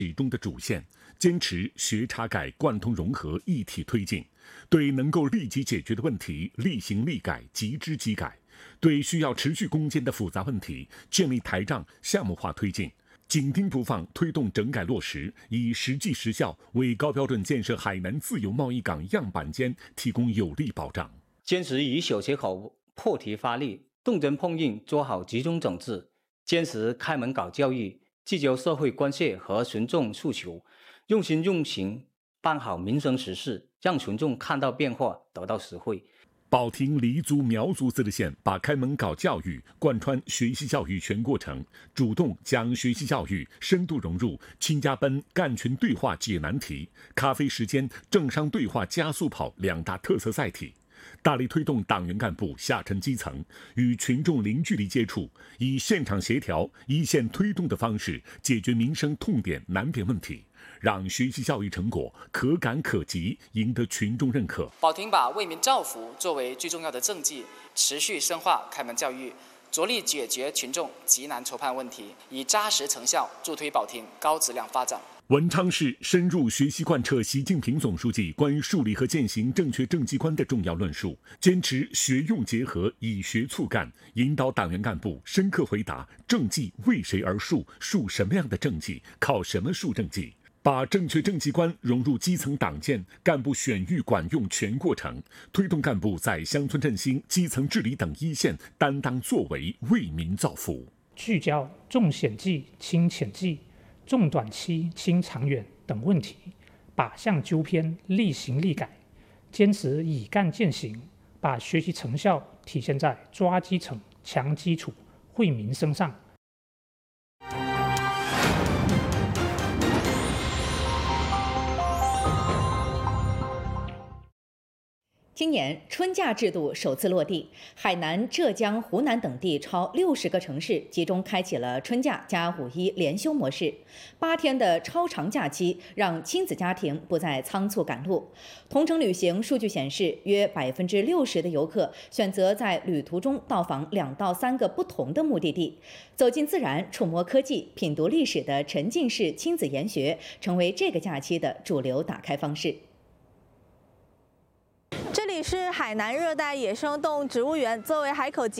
其中的主线，坚持学查改贯通融合一体推进，对能够立即解决的问题立行立改即知即改，对需要持续攻坚的复杂问题建立台账项目化推进，紧盯不放推动整改落实，以实际实效为高标准建设海南自由贸易港样板间提供有力保障。 坚持以小切口破题发力，动真碰硬做好集中整治，坚持开门搞教育，聚焦社会关切和群众诉求，用心用行办好民生实事，让群众看到变化，得到实惠。 保亭黎族苗族自治县把开门搞教育贯穿学习教育全过程，主动将学习教育深度融入亲家班干群对话解难题、咖啡时间政商对话加速跑2大特色赛题，大力推动党员干部下沉基层，与群众零距离接触，以现场协调、一线推动的方式解决民生痛点难点问题，让学习教育成果可感可及，赢得群众认可。 保亭把为民造福作为最重要的政绩，持续深化开门教育，着力解决群众急难愁盼问题，以扎实成效助推保亭高质量发展。 文昌市深入学习贯彻习近平总书记关于树立和践行正确政绩观的重要论述，坚持学用结合，以学促干，引导党员干部深刻回答政绩为谁而树，树什么样的政绩，靠什么树政绩，把正确政绩观融入基层党建、干部选育管用全过程，推动干部在乡村振兴、基层治理等一线担当作为，为民造福。 聚焦重显绩轻潜绩、重短期轻长远等问题，靶向纠偏，立行立改，坚持以干践行，把学习成效体现在抓基层、强基础、惠民生上。 今年春假制度首次落地，海南、浙江、湖南等地超60个城市集中开启了春假加5·1连休模式。8天的超长假期让亲子家庭不再仓促赶路。同程旅行数据显示，约60%的游客选择在旅途中到访2到3个不同的目的地，走进自然、触摸科技、品读历史的沉浸式亲子研学，成为这个假期的主流打开方式。 这里是海南热带野生动物植物园，作为海口